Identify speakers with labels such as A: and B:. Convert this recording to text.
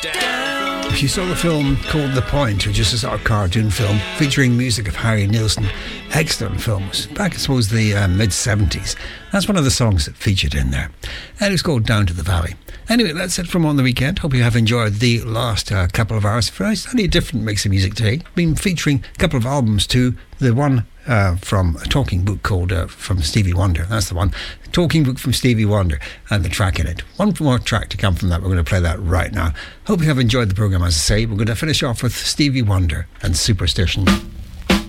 A: If you saw the film called The Point, which is a sort of cartoon film featuring music of Harry Nilsson, excellent films, back I suppose the mid-70s, that's one of the songs that featured in there. And it's called Down to the Valley. Anyway, that's it from On the Weekend. Hope you have enjoyed the last couple of hours. For a slightly different mix of music today. Been featuring a couple of albums too. The one from a talking book called from Stevie Wonder. That's the one. Talking book from Stevie Wonder and the track in it. One more track to come from that. We're going to play that right now. Hope you have enjoyed the programme. As I say, we're going to finish off with Stevie Wonder and Superstition.